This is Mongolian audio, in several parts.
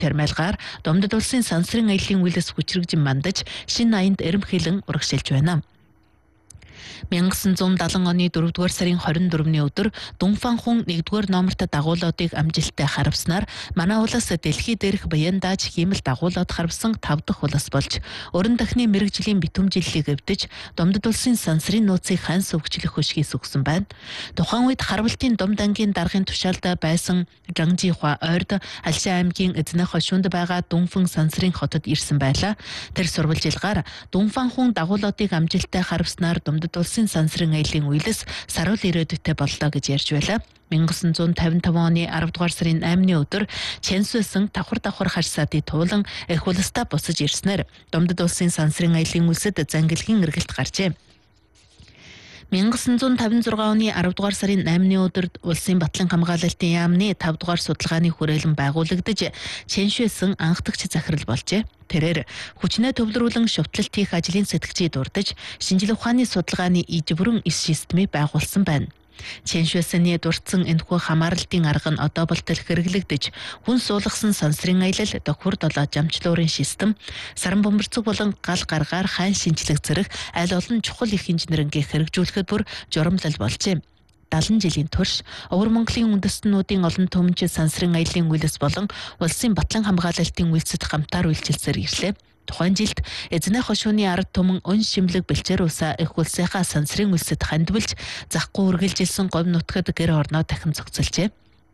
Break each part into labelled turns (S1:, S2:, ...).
S1: Тэрмэлгаар Домдод улсын сансрын аяллаа үйлс хүчрэгжин мандаж шинэ аянд эрэмхийлэн урагшилж байна. 1970 оны 4-р сарын 24-ний өдөр Дунфанхун 1-р номерт дагуулуудыг амжилттай харавснаар манай улс дэлхий дээрх баяндааж хиймэл дагуулууд харавсан 5 дахь улс болж өрн дахны мэрэгжлийн битүүмжиллийг эвдэж Домдод улсын сансрын нууцыг ханс өвчлөх хөшгийс өгсөн байна. Тухайн үед Харвалтын Дом дангийн даргын тушаалд байсан Жангжихуа ойрд Алшаа аймгийн эзнэх хошуунд байгаа Дунфан сансрын хотод ирсэн байлаа. Тэр сурвалжилгаар Дунфанхун дагуулуудыг амжилттай харавснаар Домдод улсын сансрын аяллаа үйлс саруул ирээдүйтэй боллоо гэж ярьж байлаа. 1955 оны 10-р сарын 8-ны өдөр Чэнсүсэн давхар харьсаатыг туулан эх улстай босож ирснээр Домдод улсын сансрын аяллаа үйлсэд зангилгийн эргэлт гарчээ. 1956 оны 10-р сарын 8-ны өдөр улсын батлан хамгаалалтын яамны 5-р судалгааны хүрээлэн байгуулагдаж Чэншүсэн анхдагч захирал болжээ. Тэрээр хүчнээ төвлөрүүлэн шутлалт хийх ажлын сэтгцийг дурдж шинжлэх ухааны судалгааны ижбүрэн иш системийг байгуулсан байна. Чэншүсэний дурдсан энэхүү хамаарлалтын арга нь одоо болтол хэрэглэгдэж хүн суулгасан сансрын аялал тохир 7 жамчлуурын систем саран бомборцог болон гал гаргаар хайн шинжлэх зэрэг аль олон чухал их инженерингийг хэрэгжүүлэхэд бүр журамлал болжээ. 70 жилийн турш Өвөр Монголын үндэстнүүдийн олон түмэнч сансрын аяллаа үйлс болон улсын батлан хамгаалалтын үйлсэд хамтаар үйлчилсээр ирлээ. Тухайн жилд эзнэх хошууны ард түмэн өн шимлэг бэлчээр усаа их улсынхаа сансрын үйлсэд хандвалж захгүй үргэлжилсэн говь нутгад гэр орноо дахин зохицолжээ.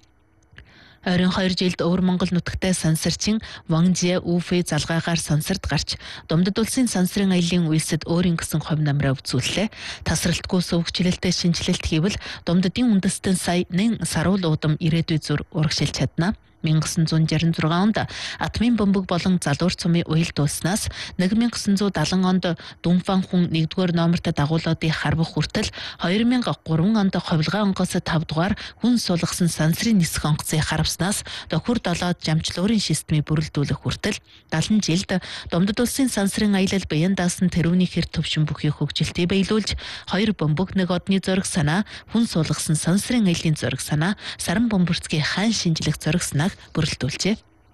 S1: 22 жилд Өвөр Монгол нутагтай сансарчин Вангжи Уфэ залгаагаар сансарт гарч Домдод улсын сансрын аяллаа үйлсэд өөрийн гэсэн хувь намраа үзүүллээ. Тасралтгүй сувгчлэлтэй шинжилэлт хийвэл Домдодын үндэстэн сая нэн саруул уудам ирээдүй зүр урагшилж чадна. 1966 онд атмын бөмбөг болон залуур цумын уял дууснаас 1970 онд Дунфанхун 1-р номерт дагуулуудыг харвах хүртэл 2003 онд ховлгоо онгоос 5 дугаар хүн суулгасан сансрын нисэх онгоцыг харавснаас тохир 7 жамчлуурын системийг бүрэлдүүлэх хүртэл 70 жилд Домдод улсын сансрын аялал баяндаасан тэрүүний хэр төвшин бүхий хөгжилтийг биелүүлж 2 бөмбөг 1 одны зориг санаа хүн суулгасан сансрын аяллаа зориг санаа саран бомборцгийн хаан шинжлэх зориг санааг бүрэлдүүлжээ.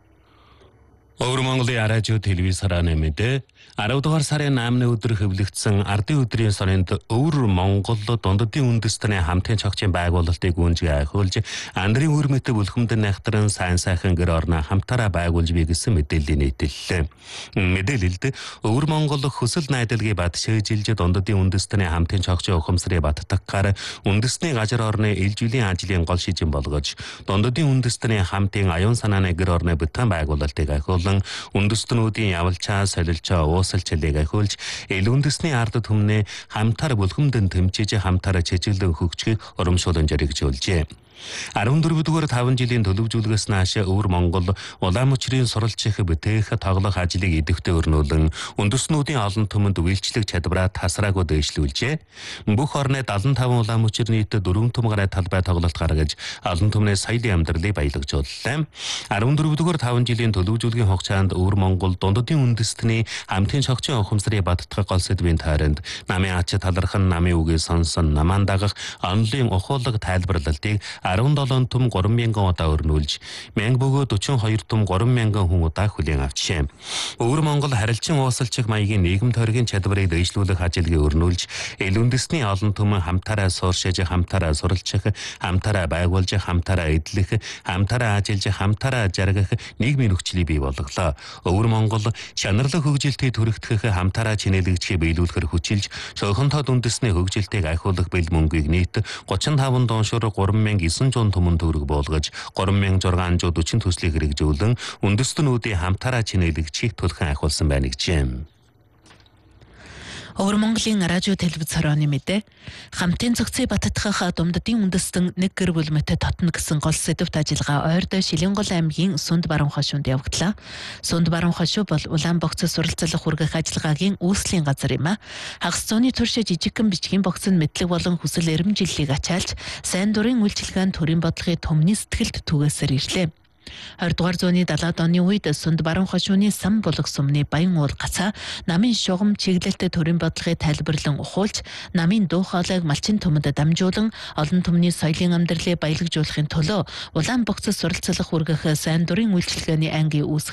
S2: Өвөр Монголын радио телевизээр нэмэдэ 10-р сарын 8-ны өдөр хэвлэгдсэн ардын өдрийн соронд Өвөр Монгол дундадын үндэстний хамтын цогцын байгуулалтыг гүнзгий ахиулж андрын үрмэт бүлхэмдэн найхтран сайн сайхан гэр орноо хамтараа байгуулж бий гэсэн мэдээллийг нийтэллээ. Мэдээлэлд Өвөр Монгол хөсөл найдалгыг бат шээжилж дундадын үндэстний хамтын цогцын ухамсарыг баттаггаар үндэстний газар орны ээлжүүлийн ажлын гол шижин болгож дундадын үндэстний хамтын аюун санааны гэр орны бүтээн байгуулалтыг ахиулан үндэстнүүдийн явалчаа солилчоо уусалчлыг ахиулж ил үндэсний ард түмний хамтар бүлхэмдэн тэмчиж хамтараа чижилдэн хөгжихийг урамшуулан жаргажуулжээ. 14-р 5 жилийн төлөвжүүлгээс нааш Өвөр Монгол улаан мөчрийн суралцах бүтээх тоглох ажлыг идэвхтэй өрнүүлэн үндэстнүүдийн олон түмэнд үйлчлэх чадвараа тасраагүй дэвшлүүлжээ. Бүх орны 75 улаан мөчр нийт 4 түмгэрэ талбай тоглолт гаргаж олон түмний соёлын амьдралыг баялагжууллаа. 14-р 5 жилийн төлөвжүүлгийн хугацаанд Өвөр Монгол дундадын үндэстний хамтын цогцын ухамсарыг баттгах гол сэдвийн тойронд намын ач талархан намын үгийг сонсон намаан дагах онлын ухуулга тайлбарлалтыг 17 түм 3,000 удаа өрнүүлж, мянга бөгөөд 42 түм 3,000 хүн удаа хүлээн авчээ. Өвөр Монгол харилцан уусалчих маягийн нийгэм тойргийн чадварыг дэвшлүүлэх ажлыг өрнүүлж, ил үндэстний олон түмэн хамтараа сууршиж, хамтараа суралцах, хамтараа байгуулж, хамтараа эдлэх, хамтараа ажиллаж, хамтараа жаргах нийгмийн нөхцөлийг бий болголоо. Өвөр Монгол чанарлаг хөгжилтийг түрэгдэх, хамтараа чинээлэгдэхийг биелүүлэхээр хүчилж, сойхонтоод үндэсний хөгжилтийг ахиулах бэл мөнгийг нийт 35 дуушуур 3,900 түмэн төгрөг болгож 3,640 төслийг хэрэгжүүлэн үндэстнүүдийн хамтараа чинээлэгчийг түлхэн ахиулсан байна гэжээ. Өвөр Монголын радио телевиз хорооны мэдээ хамтын цогцыг баттгах Домдодын үндэстэн нэг гэр бүл мэт татна гэсэн гол сэдвт ажиллагаа ойрд Шилэнгол аймгийн Сүнд баруун хошуунд явагдлаа. Сүнд баруун хошуу бол улаан богц суралцлах хүргэх ажиллагаагийн үүслийн газар юм а. Хагас зууны турш жижигхэн бичгийн богц нь мэдлэг болон хүсэл эрмжиллийг ачаалж сайн дурын үйлчилгээнд төрийн бодлогын төмний сэтгэлд түгээсээр ирлээ.
S1: 20 дугаар зууны 70-аад оны үед Сунд баруун хошууны сан булаг сумны баян уул гацаа намын шугам чиглэлтэй төрийн бодлогыг тайлбарлан ухуулж, намын дуу хоолойг малчин түмэд дамжуулан олон түмний соёлын амьдралыг баялагжуулахын төлөө улаан богцод суралцлах хүргэх сайн дурын үйлчилгээний анги үүсгэж